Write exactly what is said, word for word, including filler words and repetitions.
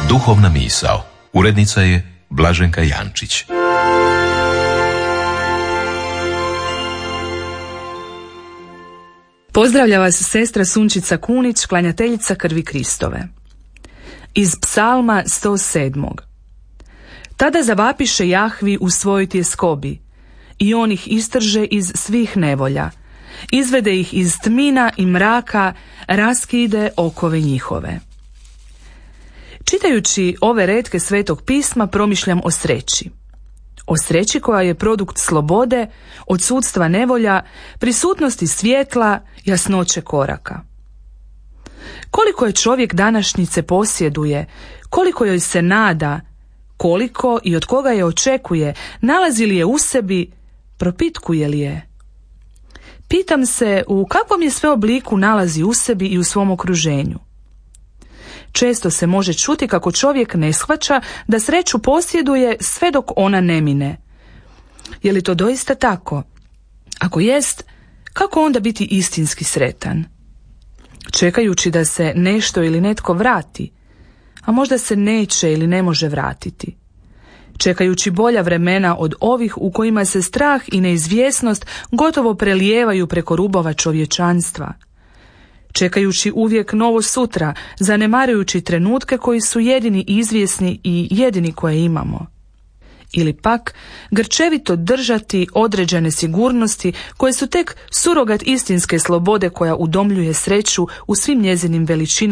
Duhovna misao. Urednica je Blaženka Jančić. Pozdravlja vas sestra Sunčica Kunić, klanjateljica krvi Kristove. Iz Psalma sto sedam. Tada zavapiše Jahvi u svojoj tjeskobi i on ih istrže iz svih nevolja, izvede ih iz tmina i mraka, raskide okove njihove. Čitajući ove retke Svetog pisma promišljam o sreći. O sreći koja je produkt slobode, odsudstva nevolja, prisutnosti svjetla, jasnoće koraka. Koliko je čovjek današnjice posjeduje, koliko joj se nada, koliko i od koga je očekuje, nalazi li je u sebi, propitkuje li je. Pitam se u kakvom je sve obliku nalazi u sebi i u svom okruženju. Često se može čuti kako čovjek ne shvaća da sreću posjeduje sve dok ona ne mine. Je li to doista tako? Ako jest, kako onda biti istinski sretan? Čekajući da se nešto ili netko vrati, a možda se neće ili ne može vratiti. Čekajući bolja vremena od ovih u kojima se strah i neizvjesnost gotovo prelijevaju preko rubova čovječanstva. Čekajući uvijek novo sutra, zanemarujući trenutke koji su jedini izvjesni i jedini koje imamo. Ili pak grčevito držati određene sigurnosti koje su tek surogat istinske slobode koja udomljuje sreću u svim njezinim veličinama